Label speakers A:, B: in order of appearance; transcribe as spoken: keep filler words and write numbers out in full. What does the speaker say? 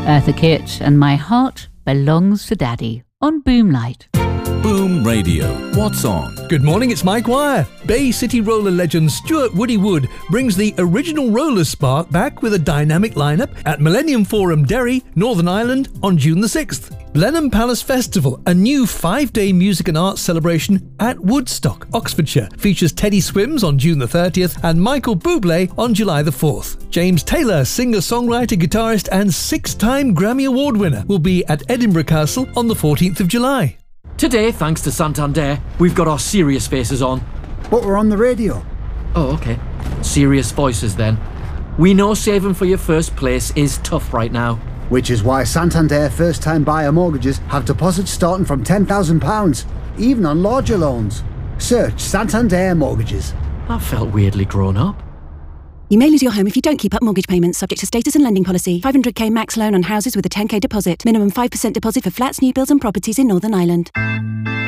A: Eartha Kitt and My Heart Belongs to Daddy on Boomlight.
B: Boom Radio. What's on?
C: Good morning, it's Mike Wire. Bay City roller legend Stuart Woody Wood brings the original roller spark back with a dynamic lineup at Millennium Forum, Derry, Northern Ireland on June the sixth. Blenheim Palace Festival, a new five-day music and arts celebration at Woodstock, Oxfordshire, features Teddy Swims on June the thirtieth and Michael Bublé on July the fourth. James Taylor, singer-songwriter, guitarist and six-time Grammy Award winner, will be at Edinburgh Castle on the fourteenth of July.
D: Today, thanks to Santander, we've got our serious faces on.
E: But we're on the radio.
D: Oh, okay. Serious voices then. We know saving for your first place is tough right now.
E: Which is why Santander first-time buyer mortgages have deposits starting from ten thousand pounds, even on larger loans. Search Santander Mortgages.
D: That felt weirdly grown up.
F: You may lose your home if you don't keep up mortgage payments, subject to status and lending policy. five hundred k max loan on houses with a ten k deposit. Minimum five percent deposit for flats, new builds and properties in Northern Ireland.